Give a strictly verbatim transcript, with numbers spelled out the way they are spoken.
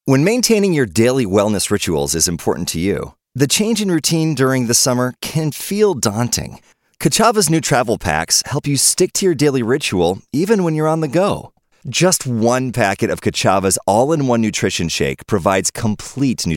When maintaining your daily wellness rituals is important to you, the change in routine during the summer can feel daunting. Kachava's new travel packs help you stick to your daily ritual even when you're on the go. Just one packet of Kachava's all-in-one nutrition shake provides complete nutrition.